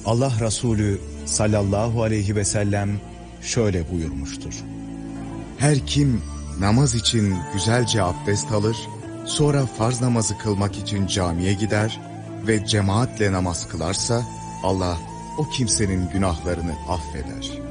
Allah Resulü sallallahu aleyhi ve sellem şöyle buyurmuştur. Her kim namaz için güzelce abdest alır, sonra farz namazı kılmak için camiye gider ve cemaatle namaz kılarsa Allah o kimsenin günahlarını affeder.